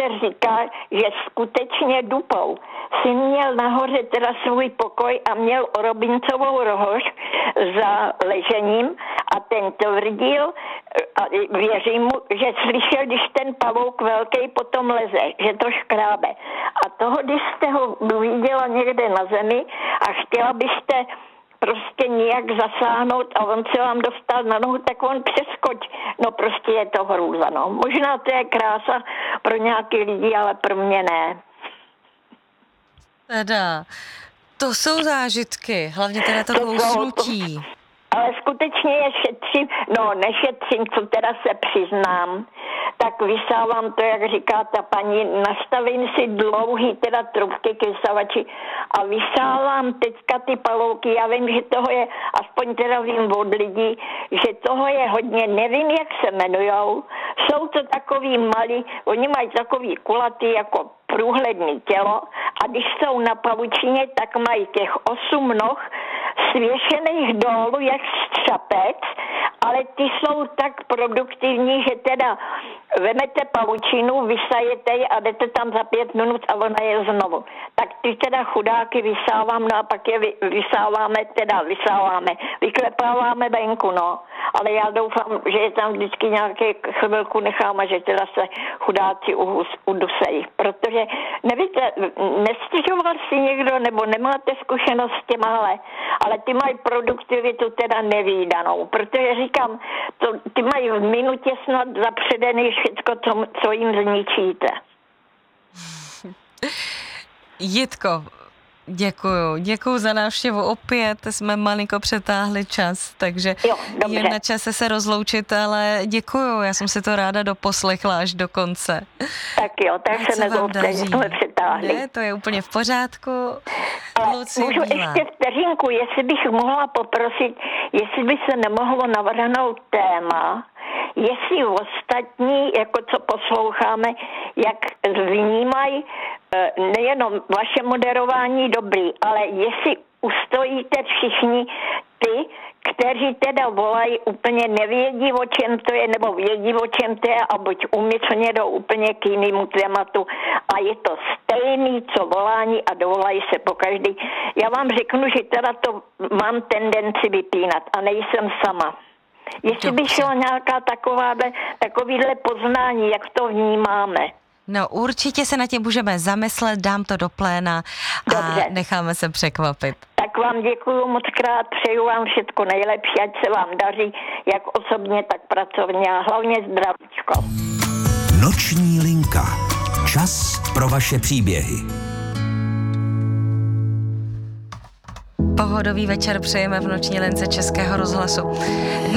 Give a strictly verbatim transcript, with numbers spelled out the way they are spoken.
se říká, že skutečně dupou. Syn měl nahoře teda svůj pokoj a měl Robincovou rohož za ležením a ten tvrdil, a věřím mu, že slyšel, když ten pavouk velký potom leze, že to škrábe. A toho, když jste ho viděla někde na zemi a chtěla byste prostě nějak zasáhnout a on se vám dostal na nohu, tak on přeskoč. No prostě je to hrůza, no. Možná to je krása pro nějaký lidi, ale pro mě ne. Teda, to jsou zážitky, hlavně teda to, to kousnutí. Ale skutečně je šetřím, no nešetřím, co teda se přiznám, tak vysávám to, jak říká ta paní, nastavím si dlouhý teda trubky k vysavači a vysávám teďka ty palouky, já vím, že toho je, aspoň teda vím od lidí, že toho je hodně, nevím, jak se jmenujou, jsou to takový malí, oni mají takový kulatý jako průhledný tělo a když jsou na pavučině, tak mají těch osm noh svěšených dolů jak střapec, ale ty jsou tak produktivní, že teda vemete pavučinu, vysajete ji a jdete tam za pět minut a ona je znovu. Tak ty teda chudáky vysávám, no a pak je vy, vysáváme, teda vysáváme, vyklepáváme venku, no. Ale já doufám, že je tam vždycky nějaké chvilku nechám a že teda se chudáci udusejí. Protože nevíte, nestěžoval si někdo, nebo nemáte zkušenost s těmahle, ale ty mají produktivitu teda nevídanou, protože říkám, to, ty mají v minutě snad zapředený všecko, co, co jim zničíte. Jitko, děkuju. Děkuju za návštěvu opět. Jsme malinko přetáhli čas, takže jo, je na čase se rozloučit, ale děkuju. Já jsem si to ráda doposlechla až do konce. Tak jo, tak se nezlobte, že jsme přetáhli. Ne, to je úplně v pořádku. Ale můžu ještě vteřinku, jestli bych mohla poprosit, jestli by se nemohlo navrhnout téma, jestli ostatní, jako co posloucháme, jak vnímají nejenom vaše moderování dobrý, ale jestli ustojíte všichni ty, kteří teda volají úplně nevědí, o čem to je, nebo vědí, o čem to je, a buď umyslně jdou úplně k jinému tématu a je to stejný, co volání a dovolají se po každý. Já vám řeknu, že teda to mám tendenci vypínat a nejsem sama. Jestli by šla nějaká takováhle, takovýhle poznání, jak to vnímáme. No určitě se na tě můžeme zamyslet, dám to do pléna a Dobře. necháme se překvapit. Tak vám děkuju moc krát, přeju vám všechno nejlepší, ať se vám daří, jak osobně, tak pracovně a hlavně zdravíčko. Noční linka. Čas pro vaše příběhy. Pohodový večer přejeme v Noční lince Českého rozhlasu.